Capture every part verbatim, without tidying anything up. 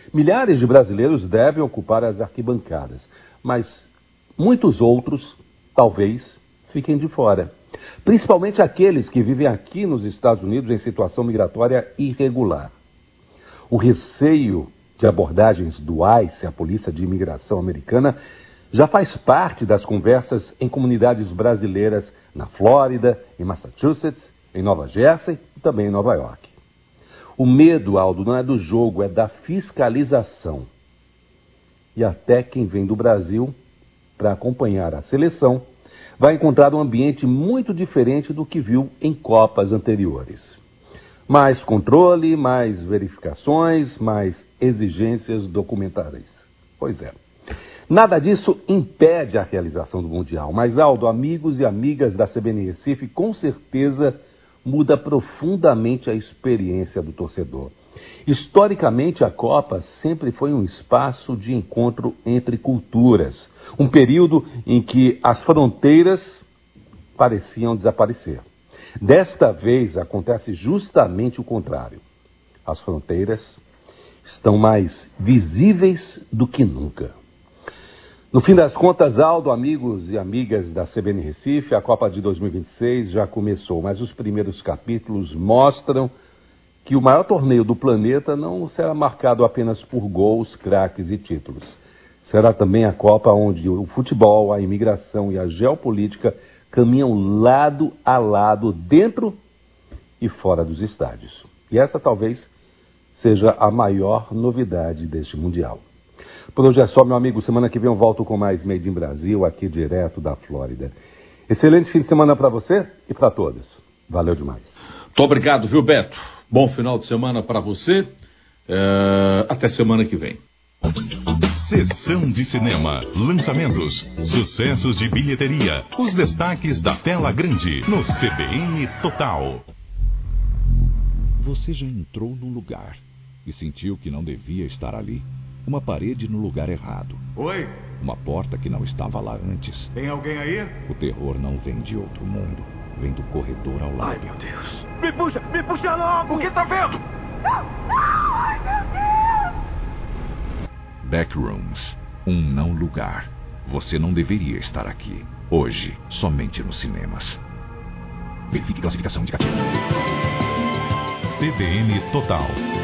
Milhares de brasileiros devem ocupar as arquibancadas, mas muitos outros, talvez, fiquem de fora. Principalmente aqueles que vivem aqui nos Estados Unidos em situação migratória irregular. O receio de abordagens do ICE, a Polícia de Imigração Americana, já faz parte das conversas em comunidades brasileiras na Flórida, em Massachusetts, em Nova Jersey e também em Nova York. O medo, Aldo, não é do jogo, é da fiscalização. E até quem vem do Brasil para acompanhar a seleção vai encontrar um ambiente muito diferente do que viu em Copas anteriores. Mais controle, mais verificações, mais exigências documentárias. Pois é. Nada disso impede a realização do Mundial, mas, Aldo, amigos e amigas da C B N Recife, com certeza muda profundamente a experiência do torcedor. Historicamente, a Copa sempre foi um espaço de encontro entre culturas, um período em que as fronteiras pareciam desaparecer. Desta vez acontece justamente o contrário. As fronteiras estão mais visíveis do que nunca. No fim das contas, Aldo, amigos e amigas da C B N Recife, a Copa de dois mil e vinte e seis já começou, mas os primeiros capítulos mostram que o maior torneio do planeta não será marcado apenas por gols, craques e títulos. Será também a Copa onde o futebol, a imigração e a geopolítica caminham lado a lado dentro e fora dos estádios. E essa talvez seja a maior novidade deste Mundial. Por hoje é só, meu amigo. Semana que vem eu volto com mais Made in Brasil, aqui direto da Flórida. Excelente fim de semana para você e para todos. Valeu demais. Muito obrigado, viu, Beto? Bom final de semana para você. É... Até semana que vem. Sessão de cinema, lançamentos, sucessos de bilheteria, os destaques da tela grande no C B N Total. Você já entrou num lugar e sentiu que não devia estar ali? Uma parede no lugar errado. Oi? Uma porta que não estava lá antes. Tem alguém aí? O terror não vem de outro mundo. Vem do corredor ao lado. Ai, meu Deus. Me puxa, me puxa logo. O que tá vendo? Não, não, ai, meu Deus. Backrooms. Um não lugar. Você não deveria estar aqui. Hoje, somente nos cinemas. Verifique classificação indicativa. C B N Total.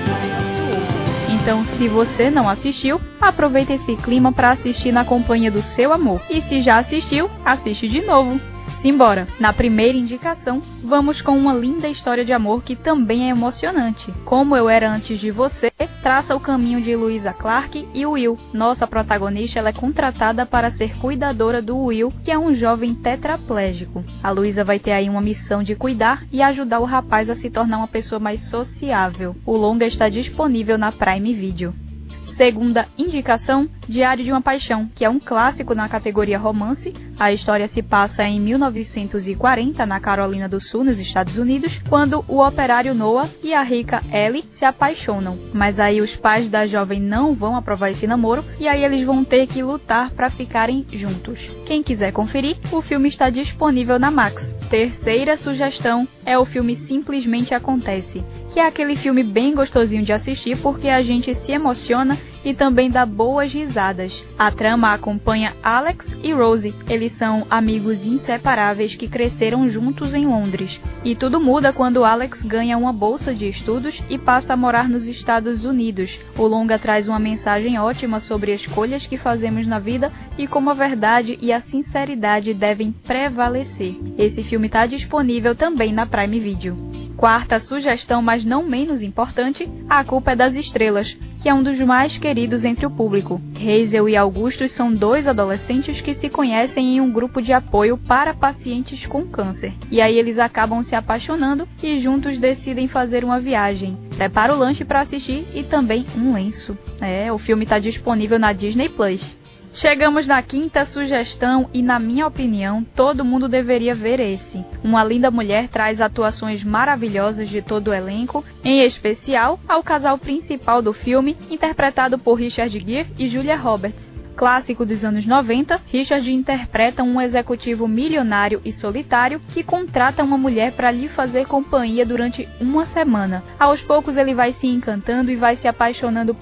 Então, se você não assistiu, aproveita esse clima para assistir na companhia do seu amor. E se já assistiu, assiste de novo. Simbora! Na primeira indicação, vamos com uma linda história de amor que também é emocionante. Como Eu Era Antes de Você, traça o caminho de Louisa Clark e Will. Nossa protagonista ela é contratada para ser cuidadora do Will, que é um jovem tetraplégico. A Louisa vai ter aí uma missão de cuidar e ajudar o rapaz a se tornar uma pessoa mais sociável. O longa está disponível na Prime Video. Segunda indicação, Diário de uma Paixão, que é um clássico na categoria romance. A história se passa em mil novecentos e quarenta, na Carolina do Sul, nos Estados Unidos, quando o operário Noah e a rica Ellie se apaixonam. Mas aí os pais da jovem não vão aprovar esse namoro e aí eles vão ter que lutar para ficarem juntos. Quem quiser conferir, o filme está disponível na Max. Terceira sugestão é o filme Simplesmente Acontece, que é aquele filme bem gostosinho de assistir porque a gente se emociona e também dá boas risadas. A trama acompanha Alex e Rosie. Eles são amigos inseparáveis que cresceram juntos em Londres. E tudo muda quando Alex ganha uma bolsa de estudos e passa a morar nos Estados Unidos. O longa traz uma mensagem ótima sobre escolhas que fazemos na vida e como a verdade e a sinceridade devem prevalecer. Esse filme está disponível também na Prime Video. Quarta sugestão, mas não menos importante, A Culpa é das Estrelas, que é um dos mais queridos entre o público. Hazel e Augustus são dois adolescentes que se conhecem em um grupo de apoio para pacientes com câncer. E aí eles acabam se apaixonando e juntos decidem fazer uma viagem. Prepara o lanche para assistir e também um lenço. É, o filme está disponível na Disney Plus. Chegamos na quinta sugestão e, na minha opinião, todo mundo deveria ver esse. Uma Linda Mulher traz atuações maravilhosas de todo o elenco, em especial ao casal principal do filme, interpretado por Richard Gere e Julia Roberts. Clássico dos anos noventa, Richard interpreta um executivo milionário e solitário que contrata uma mulher para lhe fazer companhia durante uma semana. Aos poucos ele vai se encantando e vai se apaixonando